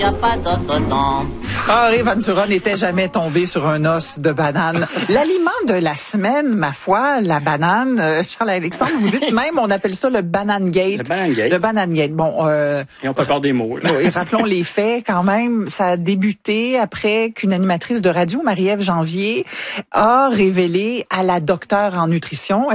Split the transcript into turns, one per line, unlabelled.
Y a pas d'autre temps.
Henri Ventura n'était jamais tombé sur un os de banane. L'aliment de la semaine, ma foi, la banane. Charles-Alexandre, vous dites même, on appelle ça le banane gate.
Le banane gate.
Le banane gate. Bon,
et on peut parler des mots. Là.
Oui, rappelons les faits quand même. Ça a débuté après qu'une animatrice de radio, Marie-Ève Janvier, a révélé à la docteure en nutrition